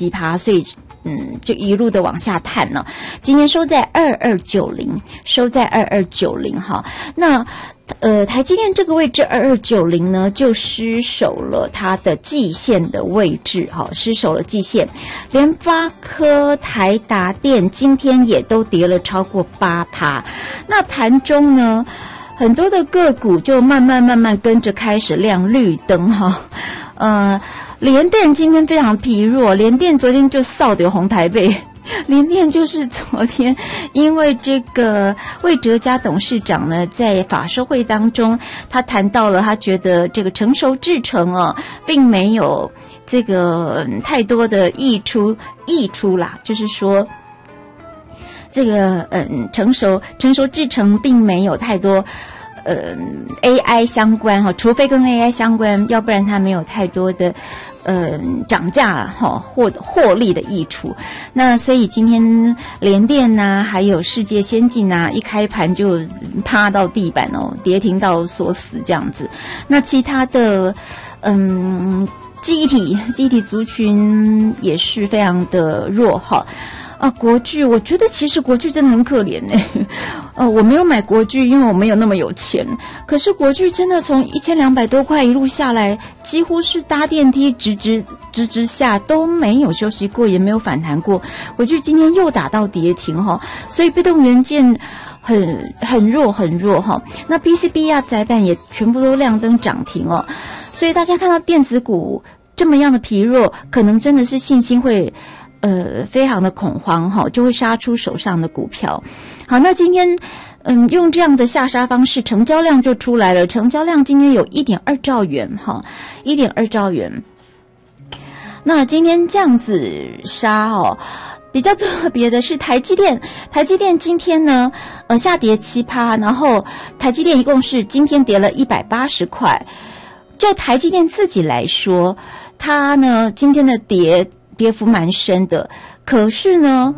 7%，所以就一路的往下探了。今天收在2290，收在2290哈。那台积电这个位置2290呢，就失守了它的季线的位置，失守了季线。联发科、台达电今天也都跌了超过8%。那盘中呢，很多的个股就慢慢跟着开始亮绿灯哈。联电今天非常疲弱，联电昨天就扫掉红台北。联电就是昨天因为这个魏哲家董事长呢在法说会当中，他谈到了他觉得这个成熟制程并没有这个太多的溢出啦，就是说这个成熟制程并没有太多AI 相关除非跟 AI 相关，要不然它没有太多的涨价获利的益处。那所以今天联电啊还有世界先进啊一开盘就趴到地板跌停到锁死这样子。那其他的记忆体族群也是非常的弱哈。国巨，我觉得其实国巨真的很可怜我没有买国巨，因为我没有那么有钱。可是国巨真的从1200多块一路下来，几乎是搭电梯直下，都没有休息过，也没有反弹过。国巨今天又打到跌停所以被动元件很弱那 PCB 载板也全部都亮灯涨停所以大家看到电子股这么样的疲弱，可能真的是信心会非常的恐慌就会杀出手上的股票。好，那今天用这样的下杀方式，成交量就出来了。成交量今天有 1.2 兆元1.2兆元。那今天这样子杀比较特别的是台积电今天呢下跌7%，然后台积电一共是今天跌了180块。就台积电自己来说，它呢今天的跌幅蛮深的，可是呢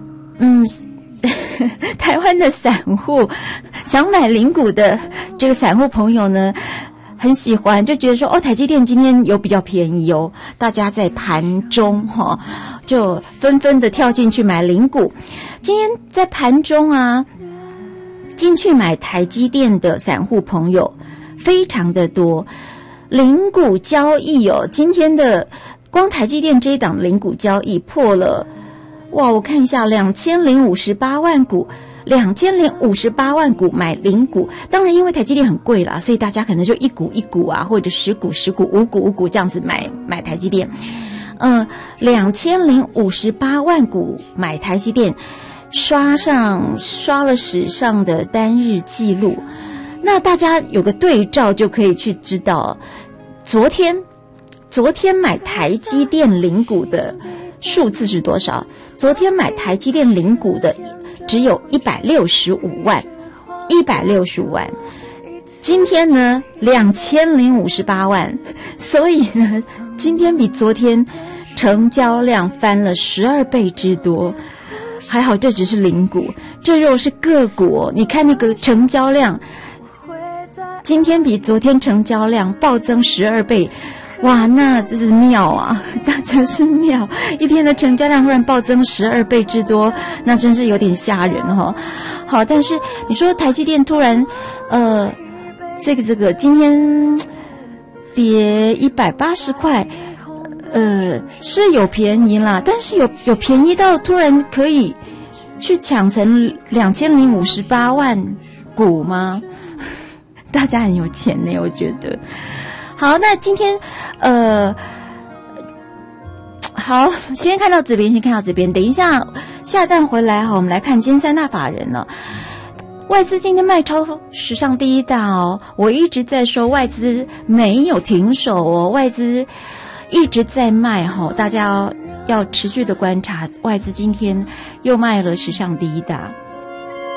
台湾的散户想买零股的这个散户朋友呢很喜欢，就觉得说台积电今天有比较便宜大家在盘中就纷纷的跳进去买零股。今天在盘中进去买台积电的散户朋友非常的多，零股交易今天的光台积电这一档零股交易破了，我看一下2058万股，2058万股买零股。当然因为台积电很贵啦，所以大家可能就一股一股或者10股10股5股5股这样子买台积电。2058万股买台积电，刷了史上的单日记录。那大家有个对照就可以去知道，昨天买台积电零股的数字是多少？昨天买台积电零股的只有165万。今天呢2058万，所以呢今天比昨天成交量翻了12倍之多。还好这只是零股，这如果是个股你看那个成交量，今天比昨天成交量暴增12倍。哇，那真是妙那真是妙！一天的成交量忽然暴增12倍之多，那真是有点吓人好，但是你说台积电突然这个今天跌180块，是有便宜啦，但是有便宜到突然可以去抢成2058万股吗？大家很有钱呢，我觉得。好，那今天好，先看到这边，等一下下段回来我们来看今天三大法人了。外资今天卖超史上第一大我一直在说外资没有停手外资一直在卖大家要持续的观察，外资今天又卖了史上第一大。